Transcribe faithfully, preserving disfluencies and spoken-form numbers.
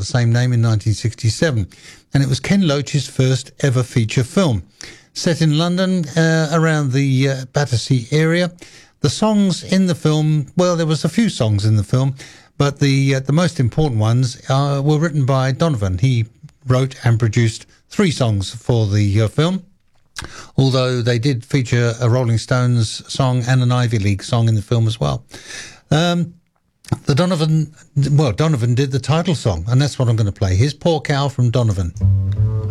the same name in nineteen sixty-seven, and it was Ken Loach's first ever feature film. Set in London, uh, around the uh, Battersea area. The songs in the film, well, there was a few songs in the film, but the uh, the most important ones uh, were written by Donovan. He wrote and produced three songs for the uh, film, although they did feature a Rolling Stones song and an Ivy League song in the film as well. Um, the Donovan, well, Donovan did the title song, and that's what I'm going to play. Here's Poor Cow from Donovan.